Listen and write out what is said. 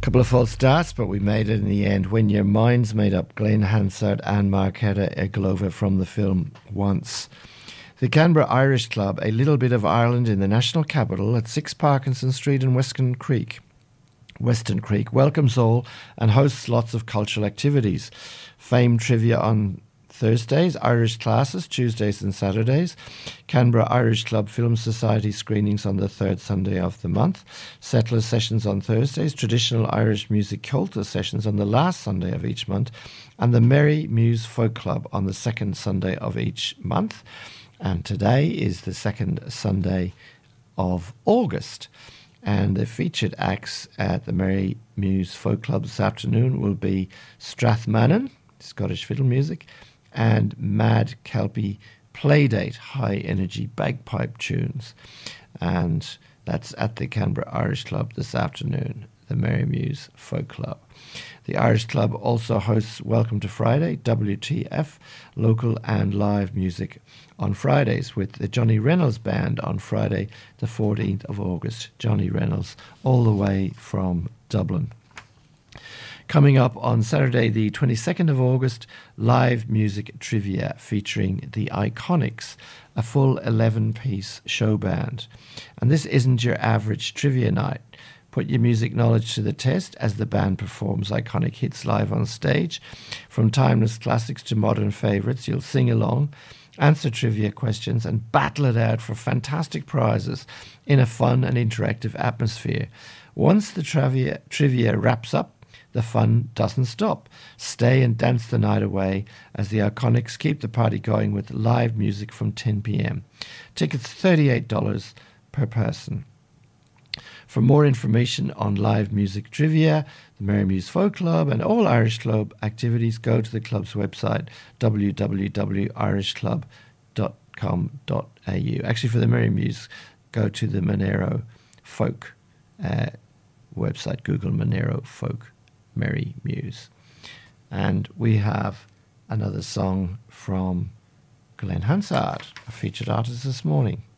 Couple of false starts, but we made it in the end. When Your Mind's Made Up, Glenn Hansard and Marketa Eglova from the film Once. The Canberra Irish Club, a little bit of Ireland in the national capital at 6 Parkinson Street in Western Creek, welcomes all and hosts lots of cultural activities. Fame trivia on Thursdays, Irish classes Tuesdays and Saturdays, Canberra Irish Club Film Society screenings on the third Sunday of the month, Settler sessions on Thursdays, traditional Irish music culture sessions on the last Sunday of each month, and the Merry Muse Folk Club on the second Sunday of each month. And today is the second Sunday of August. And the featured acts at the Merry Muse Folk Club this afternoon will be Strathmannan, Scottish fiddle music, and Mad Kelpie Playdate, high-energy bagpipe tunes. And that's at the Canberra Irish Club this afternoon, the Merry Muse Folk Club. The Irish Club also hosts Welcome to Friday, WTF, local and live music on Fridays with the Johnny Reynolds Band on Friday, the 14th of August. Johnny Reynolds, all the way from Dublin. Coming up on Saturday, the 22nd of August, live music trivia featuring the Iconics, a full 11-piece show band. And this isn't your average trivia night. Put your music knowledge to the test as the band performs iconic hits live on stage. From timeless classics to modern favourites, you'll sing along, answer trivia questions and battle it out for fantastic prizes in a fun and interactive atmosphere. Once the trivia wraps up, the fun doesn't stop. Stay and dance the night away as the Iconics keep the party going with live music from 10 p.m. Tickets $38 per person. For more information on live music trivia, the Merry Muse Folk Club and all Irish Club activities, go to the club's website, www.irishclub.com.au. Actually, for the Merry Muse, go to the Monero Folk website. Google Monero Folk Merry Muse. And we have another song from Glenn Hansard, a featured artist this morning.